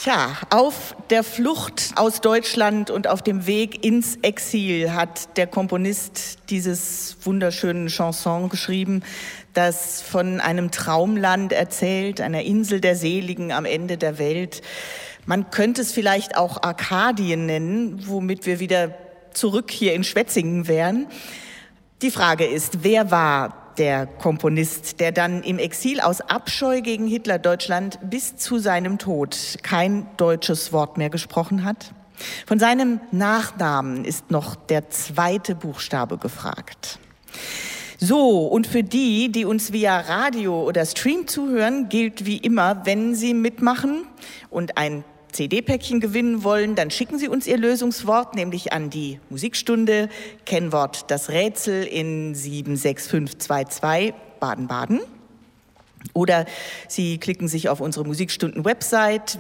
Tja, auf der Flucht aus Deutschland und auf dem Weg ins Exil hat der Komponist dieses wunderschönen Chanson geschrieben, das von einem Traumland erzählt, einer Insel der Seligen am Ende der Welt. Man könnte es vielleicht auch Arkadien nennen, womit wir wieder zurück hier in Schwetzingen wären. Die Frage ist, wer war der Komponist, der dann im Exil aus Abscheu gegen Hitler-Deutschland bis zu seinem Tod kein deutsches Wort mehr gesprochen hat? Von seinem Nachnamen ist noch der zweite Buchstabe gefragt. So, und für die, die uns via Radio oder Stream zuhören, gilt wie immer, wenn Sie mitmachen und ein CD-Päckchen gewinnen wollen, dann schicken Sie uns Ihr Lösungswort, nämlich an die Musikstunde, Kennwort das Rätsel in 76522 Baden-Baden. Oder Sie klicken sich auf unsere Musikstunden-Website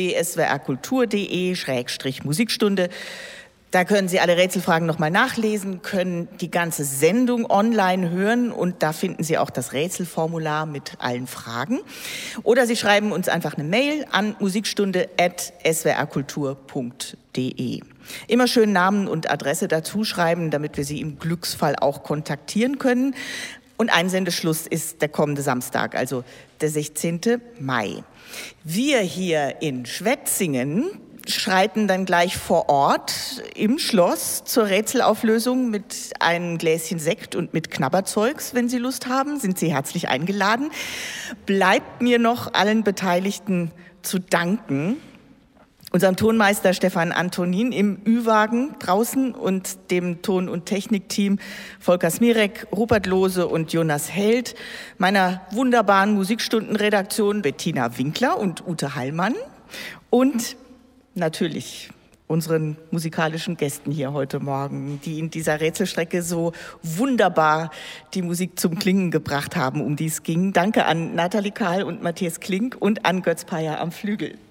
www.swrkultur.de/Musikstunde. Da können Sie alle Rätselfragen nochmal nachlesen, können die ganze Sendung online hören und da finden Sie auch das Rätselformular mit allen Fragen. Oder Sie schreiben uns einfach eine Mail an musikstunde@swrkultur.de. Immer schön Namen und Adresse dazu schreiben, damit wir Sie im Glücksfall auch kontaktieren können. Und Einsendeschluss ist der kommende Samstag, also der 16. Mai. Wir hier in Schwetzingen schreiten dann gleich vor Ort im Schloss zur Rätselauflösung mit einem Gläschen Sekt und mit Knabberzeugs. Wenn Sie Lust haben, sind Sie herzlich eingeladen. Bleibt mir noch allen Beteiligten zu danken. Unserem Tonmeister Stefan Antonin im Ü-Wagen draußen und dem Ton- und Technikteam Volker Smirek, Rupert Lohse und Jonas Held, meiner wunderbaren Musikstundenredaktion Bettina Winkler und Ute Heilmann und natürlich unseren musikalischen Gästen hier heute Morgen, die in dieser Rätselstrecke so wunderbar die Musik zum Klingen gebracht haben, um die es ging. Danke an Nathalie Kahl und Matthias Klink und an Götz Peyer am Flügel.